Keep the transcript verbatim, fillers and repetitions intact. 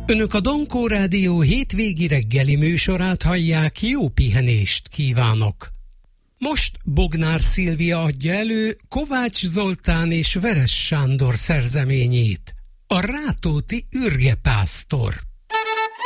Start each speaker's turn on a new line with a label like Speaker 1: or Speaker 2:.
Speaker 1: Önök a Donkó Rádió hétvégi reggeli műsorát hallják, jó pihenést kívánok! Most Bognár Szilvia adja elő Kovács Zoltán és Veres Sándor szerzeményét, a Rátóti ürgepásztor.